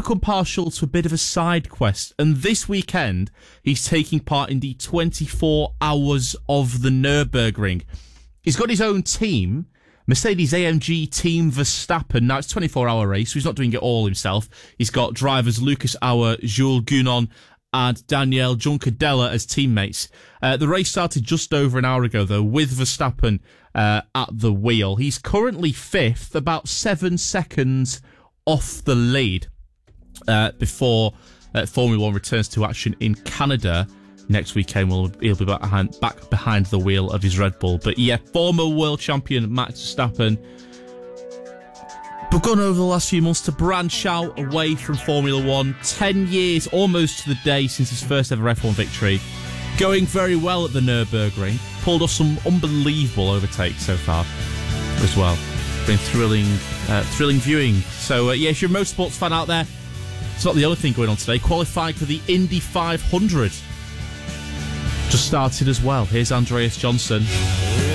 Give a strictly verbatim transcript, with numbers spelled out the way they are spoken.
become partial to a bit of a side quest, and this weekend he's taking part in the twenty-four Hours of the Nürburgring. He's got his own team, Mercedes A M G Team Verstappen. Now, it's a twenty-four hour race, so he's not doing it all himself. He's got drivers Lucas Auer, Jules Gounon, and Daniel Juncadella as teammates. Uh, the race started just over an hour ago, though, with Verstappen uh, at the wheel. He's currently fifth, about seven seconds off the lead uh, before uh, Formula One returns to action in Canada next weekend. We'll, he'll be back behind, back behind the wheel of his Red Bull. But yeah, former world champion Max Verstappen begun over the last few months to branch out away from Formula One. Ten years, almost to the day, since his first ever F one victory. Going very well at the Nürburgring. Pulled off some unbelievable overtakes so far as well. Been thrilling, uh, thrilling viewing. So uh, yeah, if you're a motorsports fan out there, it's not the only thing going on today. Qualifying for the Indy five hundred just started as well. Here's Andreas Johnson.